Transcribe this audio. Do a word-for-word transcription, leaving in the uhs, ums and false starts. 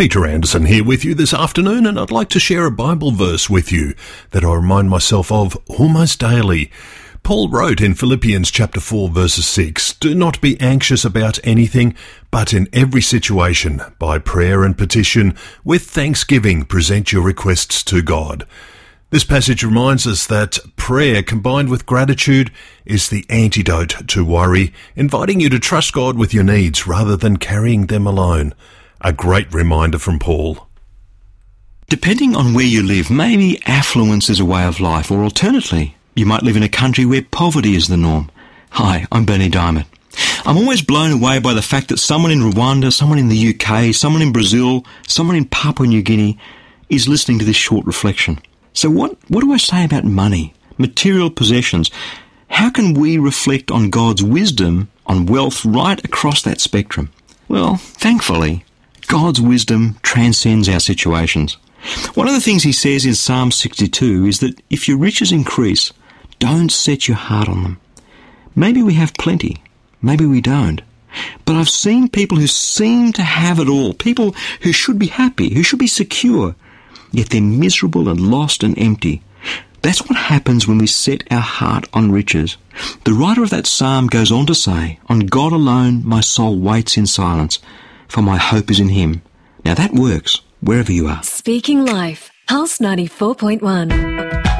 Peter Anderson here with you this afternoon, and I'd like to share a Bible verse with you that I remind myself of almost daily. Paul wrote in Philippians chapter four verses six, "Do not be anxious about anything, but in every situation, by prayer and petition, with thanksgiving, present your requests to God." This passage reminds us that prayer combined with gratitude is the antidote to worry, inviting you to trust God with your needs rather than carrying them alone. A great reminder from Paul. Depending on where you live, maybe affluence is a way of life, or alternately, you might live in a country where poverty is the norm. Hi, I'm Bernie Diamond. I'm always blown away by the fact that someone in Rwanda, someone in the U K, someone in Brazil, someone in Papua New Guinea is listening to this short reflection. So what, what do I say about money, material possessions? How can we reflect on God's wisdom on wealth right across that spectrum? Well, thankfully, God's wisdom transcends our situations. One of the things he says in Psalm sixty-two is that if your riches increase, don't set your heart on them. Maybe we have plenty, maybe we don't. But I've seen people who seem to have it all, people who should be happy, who should be secure, yet they're miserable and lost and empty. That's what happens when we set our heart on riches. The writer of that psalm goes on to say, "On God alone my soul waits in silence, for my hope is in him." Now that works wherever you are. Speaking Life, Pulse ninety-four point one.